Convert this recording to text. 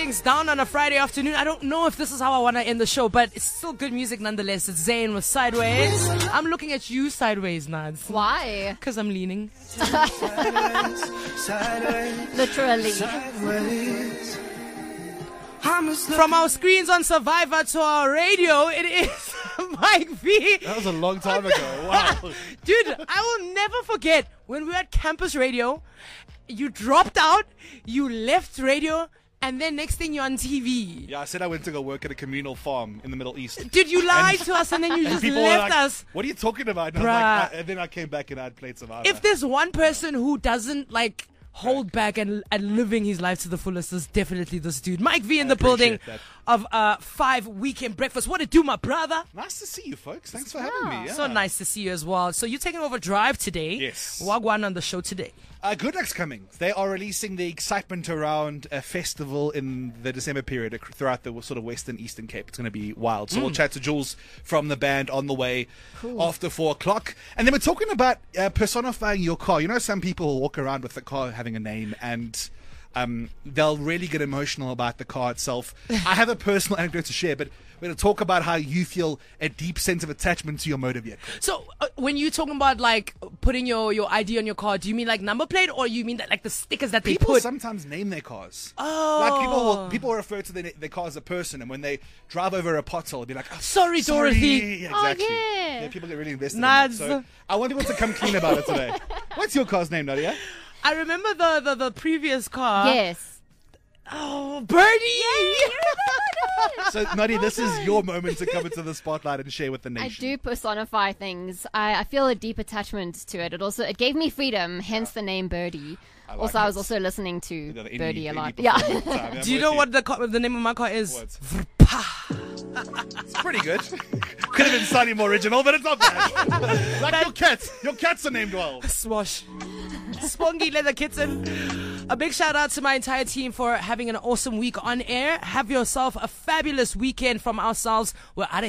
things down on a Friday afternoon. I don't know if this is how I want to end the show, but it's still good music nonetheless. It's Zayn with Sideways. I'm looking at you sideways, Nads. Why? Because I'm leaning. Literally. From our screens on Survivor to our radio, it is Mike V. That was a long time ago. Wow. Dude, I will never forget when we were at campus radio, you dropped out, you left radio, and then next thing you're on TV. Yeah, I said I went to go work at a communal farm in the Middle East. Dude, you lied to us and then you just People were left like, us. what are you talking about? And, I was like, and then I came back and I'd played Survivor. If there's one person who doesn't hold back and living his life to the fullest, is definitely this dude. Mike V in the building of 5 Weekend Breakfast. What it do, my brother? Nice to see you, folks. Thanks for having me. Yeah. So nice to see you as well. So you're taking over Drive today. Yes. Wagwan on the show today. Good Luck's coming. They are releasing the excitement around a festival in the December period throughout the sort of Western Eastern Cape. It's going to be wild. So we'll chat to Jules from the band on the way after 4 o'clock. And then we're talking about personifying your car. You know, some people walk around with the car having a name and they'll really get emotional about the car itself. I have a personal anecdote to share, but we're going to talk about how you feel a deep sense of attachment to your motor vehicle. So when you're talking about putting your ID on your car, do you mean number plate, or you mean that the stickers that people they put? Sometimes name their cars. Oh. People refer to their car as a person, and when they drive over a pothole, they'll be like, sorry, Dorothy. Yeah, exactly. Oh, yeah. People get really invested in that. So I want people to come clean about it today. What's your car's name, Nadia? I remember the previous car. Yes. Oh, Birdie! So, Nadia, this is your moment to come into the spotlight and share with the nation. I do personify things. I feel a deep attachment to it. It gave me freedom, hence the name Birdie. I was also listening to Birdie a lot. Yeah. Do you know what the name of my car is? It's pretty good. Could have been slightly more original, but it's not bad. Like your cats. Your cats are named well. Swash. Spongy Leather Kitten. A big shout out to my entire team for having an awesome week on air. Have yourself a fabulous weekend from ourselves. We're out of here.